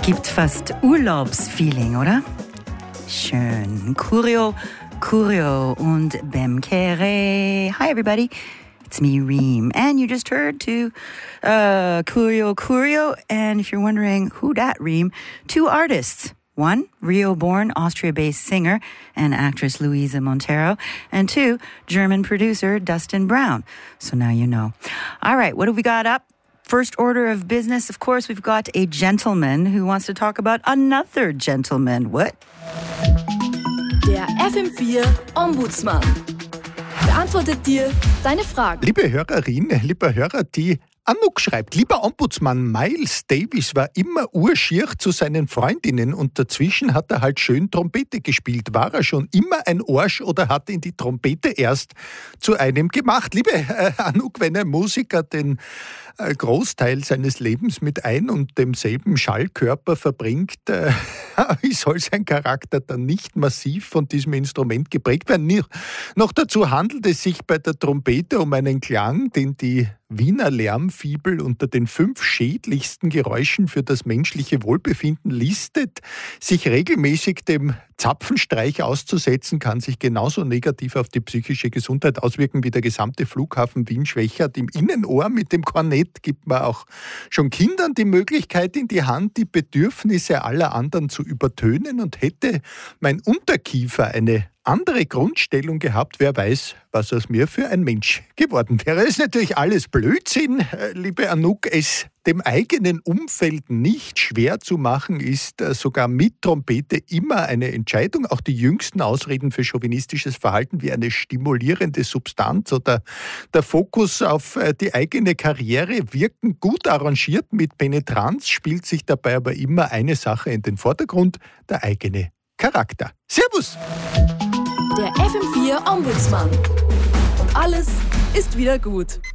Gibt fast Urlaubsfeeling, oder? Schön. Curio, Curio und Bemkere. Hi, everybody. It's me, Reem. And you just heard to Curio, Curio. And if you're wondering who dat, Reem, two artists. One, Rio-born, Austria-based singer and actress Luisa Montero. And two, German producer Dustin Brown. So now you know. All right, what have we got up? First order of business, of course, we've got a gentleman who wants to talk about another gentleman. What? Der FM4 Ombudsmann beantwortet dir deine Fragen. Liebe Hörerin, lieber Hörer, die Anouk schreibt, lieber Ombudsmann, Miles Davis war immer urschier zu seinen Freundinnen und dazwischen hat er halt schön Trompete gespielt. War er schon immer ein Arsch oder hat ihn die Trompete erst zu einem gemacht? Liebe Anouk, wenn ein Musiker den Großteil seines Lebens mit ein und demselben Schallkörper verbringt, wie soll sein Charakter dann nicht massiv von diesem Instrument geprägt werden? Noch dazu handelt es sich bei der Trompete um einen Klang, den die Wiener Lärmfibel unter den 5 schädlichsten Geräuschen für das menschliche Wohlbefinden listet. Sich regelmäßig dem Zapfenstreich auszusetzen, kann sich genauso negativ auf die psychische Gesundheit auswirken wie der gesamte Flughafen Wien-Schwächert. Im Innenohr mit dem Kornett gibt man auch schon Kindern die Möglichkeit in die Hand, die Bedürfnisse aller anderen zu übertönen. Und hätte mein Unterkiefer eine andere Grundstellung gehabt, wer weiß, was aus mir für ein Mensch geworden wäre. Es ist natürlich alles Blödsinn, liebe Anouk. Es dem eigenen Umfeld nicht schwer zu machen, ist sogar mit Trompete immer eine Entscheidung. Auch die jüngsten Ausreden für chauvinistisches Verhalten wie eine stimulierende Substanz oder der Fokus auf die eigene Karriere wirken gut arrangiert. Mit Penetranz spielt sich dabei aber immer eine Sache in den Vordergrund, der eigene Charakter. Servus! Der FM4 Ombudsmann. Und alles ist wieder gut.